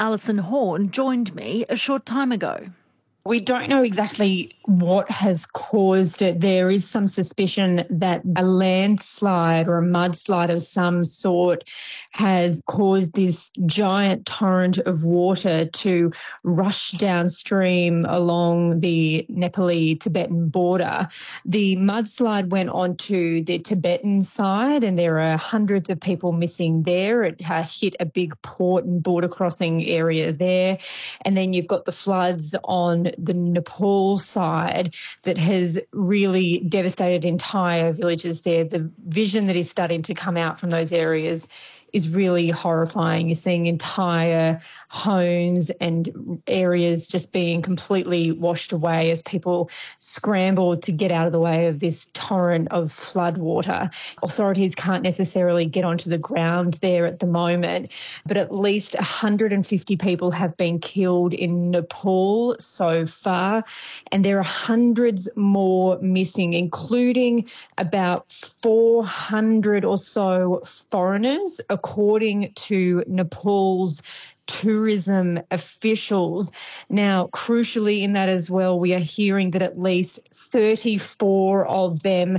Alison Horne joined me a short time ago. We don't know exactly what has caused it. There is some suspicion that a landslide or a mudslide of some sort has caused this giant torrent of water to rush downstream along the Nepali-Tibetan border. The mudslide went onto the Tibetan side and there are hundreds of people missing there. It hit a big port and border crossing area there. And then you've got the floods on the Nepal side that has really devastated entire villages there. The vision that is starting to come out from those areas is really horrifying. You're seeing entire homes and areas just being completely washed away as people scramble to get out of the way of this torrent of flood water. Authorities can't necessarily get onto the ground there at the moment, but at least 150 people have been killed in Nepal so far, and there are hundreds more missing, including about 400 or so foreigners, according to Nepal's tourism officials. Now, crucially in that as well, we are hearing that at least 34 of them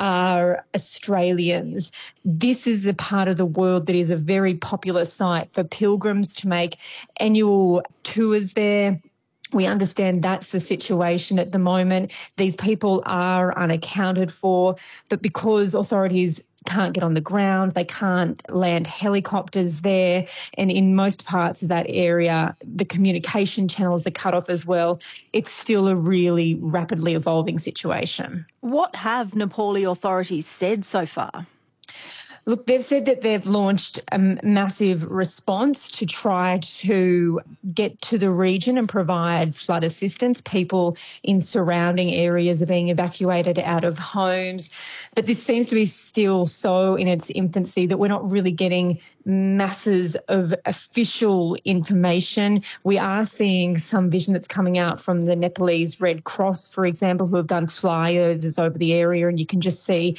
are Australians. This is a part of the world that is a very popular site for pilgrims to make annual tours there. We understand that's the situation at the moment. These people are unaccounted for, but because authorities can't get on the ground, they can't land helicopters there, and in most parts of that area, the communication channels are cut off as well. It's still a really rapidly evolving situation. What have Nepali authorities said so far? Look, they've said that they've launched a massive response to try to get to the region and provide flood assistance. People in surrounding areas are being evacuated out of homes. But this seems to be still so in its infancy that we're not really getting masses of official information. We are seeing some vision that's coming out from the Nepalese Red Cross, for example, who have done flyovers over the area, and you can just see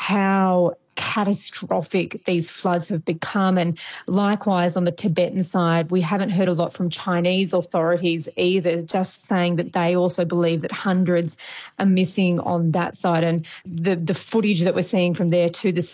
how catastrophic these floods have become. And likewise, on the Tibetan side, we haven't heard a lot from Chinese authorities either, just saying that they also believe that hundreds are missing on that side. And the footage that we're seeing from there too, the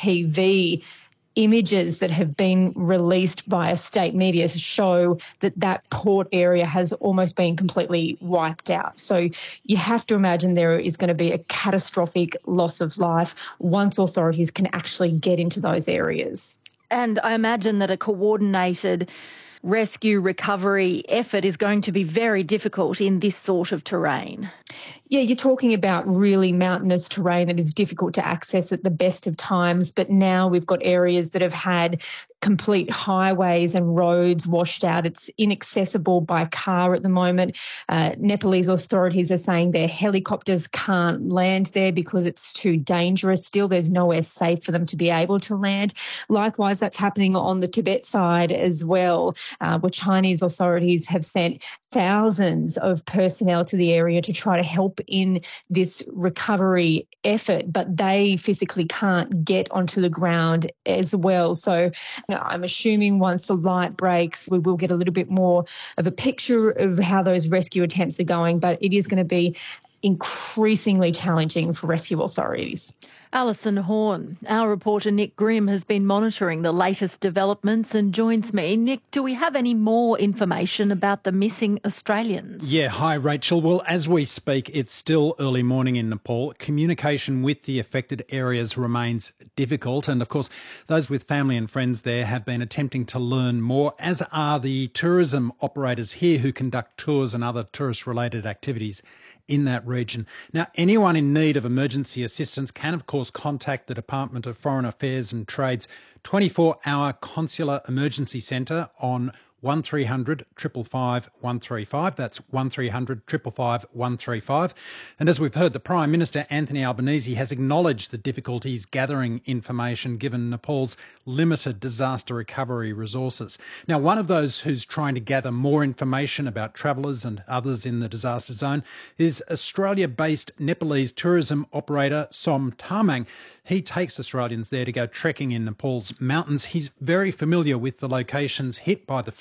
CCTV images that have been released by state media show that that port area has almost been completely wiped out. So you have to imagine there is going to be a catastrophic loss of life once authorities can actually get into those areas. And I imagine that a coordinated rescue recovery effort is going to be very difficult in this sort of terrain. Yeah, you're talking about really mountainous terrain that is difficult to access at the best of times, but now we've got areas that have had complete highways and roads washed out. It's inaccessible by car at the moment. Nepalese authorities are saying their helicopters can't land there because it's too dangerous. Still, there's nowhere safe for them to be able to land. Likewise, that's happening on the Tibet side as well, where Chinese authorities have sent thousands of personnel to the area to try to help in this recovery effort, but they physically can't get onto the ground as well. So I'm assuming once the light breaks, we will get a little bit more of a picture of how those rescue attempts are going, but it is going to be increasingly challenging for rescue authorities. Alison Horne. Our reporter Nick Grimm has been monitoring the latest developments and joins me. Nick, do we have any more information about the missing Australians? Yeah, hi Rachel. Well, as we speak, it's still early morning in Nepal. Communication with the affected areas remains difficult, and of course those with family and friends there have been attempting to learn more, as are the tourism operators here who conduct tours and other tourist-related activities in that region. Now, anyone in need of emergency assistance can, of course, contact the Department of Foreign Affairs and Trade's 24-hour Consular Emergency Centre on 1300 555 135. That's 1300 555 135. And as we've heard, the Prime Minister, Anthony Albanese, has acknowledged the difficulties gathering information given Nepal's limited disaster recovery resources. Now, one of those who's trying to gather more information about travellers and others in the disaster zone is Australia-based Nepalese tourism operator Som Tamang. He takes Australians there to go trekking in Nepal's mountains. He's very familiar with the locations hit by the flood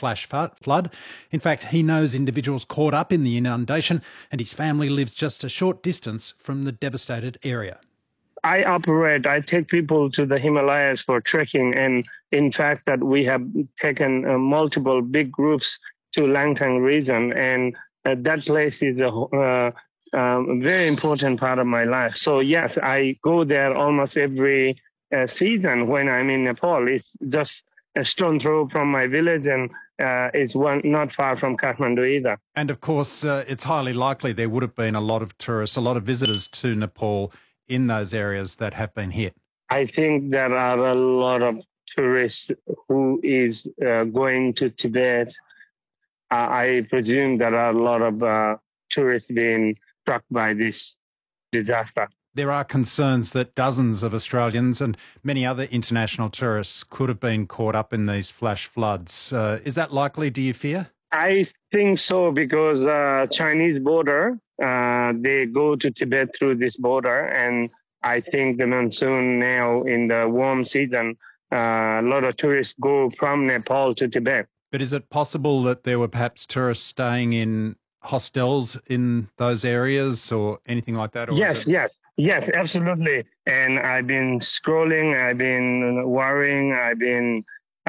flash flood. In fact, he knows individuals caught up in the inundation, and his family lives just a short distance from the devastated area. I take people to the Himalayas for trekking, and in fact that we have taken multiple big groups to Langtang region, and that place is a very important part of my life. So yes, I go there almost every season when I'm in Nepal. It's just a stone throw from my village, and it's not far from Kathmandu either. And of course, it's highly likely there would have been a lot of tourists, a lot of visitors to Nepal in those areas that have been hit. I think there are a lot of tourists who is going to Tibet. I presume there are a lot of tourists being struck by this disaster. There are concerns that dozens of Australians and many other international tourists could have been caught up in these flash floods. Is that likely, do you fear? I think so, because Chinese border, they go to Tibet through this border, and I think the monsoon now in the warm season, a lot of tourists go from Nepal to Tibet. But is it possible that there were perhaps tourists staying in hostels in those areas or anything like that? Or Yes, absolutely. And I've been scrolling, I've been worrying, I've been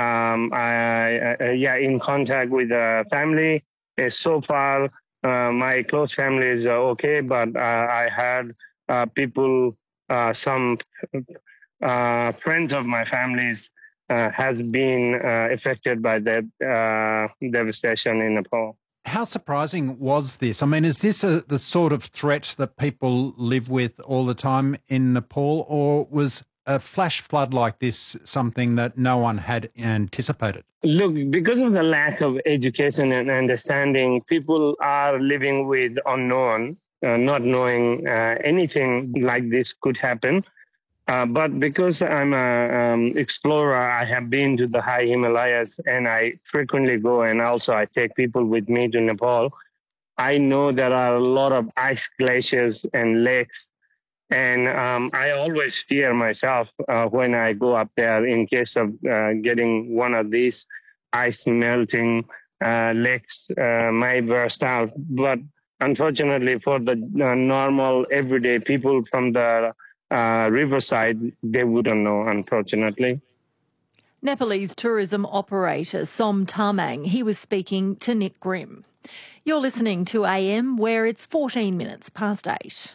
in contact with the family. So far, my close family is okay, but I had people, some friends of my families has been affected by the devastation in Nepal. How surprising was this? I mean, is this the sort of threat that people live with all the time in Nepal, or was a flash flood like this something that no one had anticipated? Look, because of the lack of education and understanding, people are living with unknown, not knowing anything like this could happen. But because I'm an explorer, I have been to the high Himalayas, and I frequently go, and also I take people with me to Nepal. I know there are a lot of ice glaciers and lakes, and I always fear myself when I go up there in case of getting one of these ice melting lakes might burst out. But unfortunately for the normal everyday people from the riverside, they wouldn't know, unfortunately. Nepalese tourism operator Som Tamang, he was speaking to Nick Grimm. You're listening to AM, where it's 14 minutes past 8.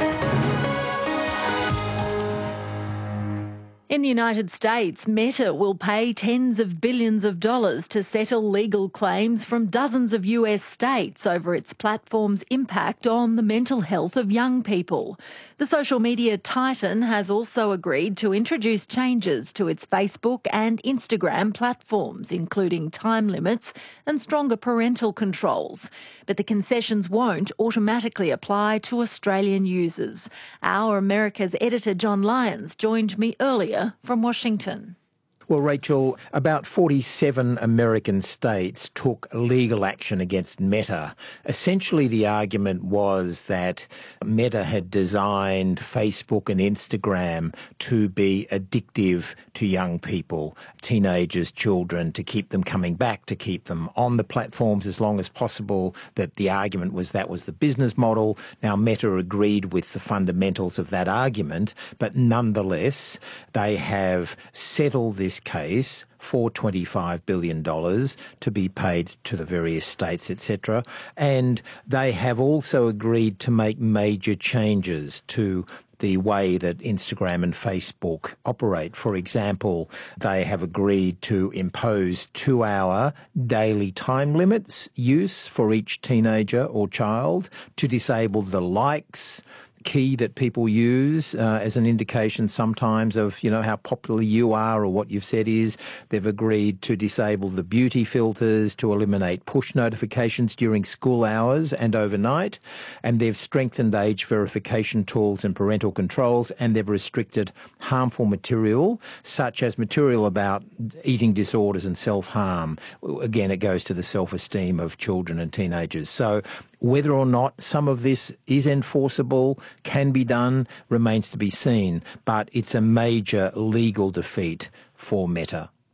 In the United States, Meta will pay tens of billions of dollars to settle legal claims from dozens of US states over its platform's impact on the mental health of young people. The social media titan has also agreed to introduce changes to its Facebook and Instagram platforms, including time limits and stronger parental controls. But the concessions won't automatically apply to Australian users. Our America's editor John Lyons joined me earlier from Washington. Well, Rachel, about 47 American states took legal action against Meta. Essentially, the argument was that Meta had designed Facebook and Instagram to be addictive to young people, teenagers, children, to keep them coming back, to keep them on the platforms as long as possible, that the argument was that was the business model. Now, Meta agreed with the fundamentals of that argument, but nonetheless, they have settled this case for $25 billion to be paid to the various states, etc. And they have also agreed to make major changes to the way that Instagram and Facebook operate. For example, they have agreed to impose 2-hour daily time limits use for each teenager or child, to disable the likes key that people use as an indication sometimes of, how popular you are or what you've said is. They've agreed to disable the beauty filters, to eliminate push notifications during school hours and overnight, and they've strengthened age verification tools and parental controls, and they've restricted harmful material, such as material about eating disorders and self-harm. Again, it goes to the self-esteem of children and teenagers. So whether or not some of this is enforceable, can be done, remains to be seen. But it's a major legal defeat for Meta.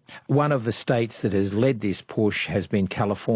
One of the states that has led this push has been California.